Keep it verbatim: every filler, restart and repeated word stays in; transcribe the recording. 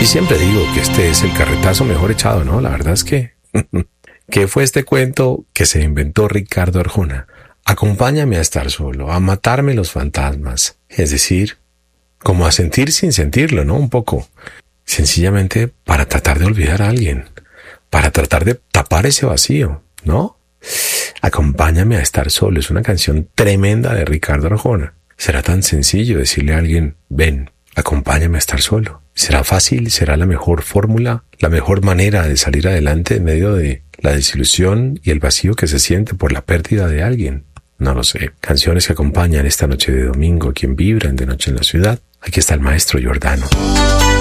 Y siempre digo que este es el carretazo mejor echado, ¿no? La verdad es que... ¿Qué fue este cuento que se inventó Ricardo Arjona? Acompáñame a estar solo, a matarme los fantasmas. Es decir, como a sentir sin sentirlo, ¿no? Un poco. Sencillamente para tratar de olvidar a alguien. Para tratar de tapar ese vacío, ¿no? Acompáñame a estar solo. Es una canción tremenda de Ricardo Arjona. ¿Será tan sencillo decirle a alguien, ven, acompáñame a estar solo? ¿Será fácil? ¿Será la mejor fórmula? ¿La mejor manera de salir adelante en medio de la desilusión y el vacío que se siente por la pérdida de alguien? No lo sé. Canciones que acompañan esta noche de domingo, quien vibran de noche en la ciudad. Aquí está el maestro Giordano.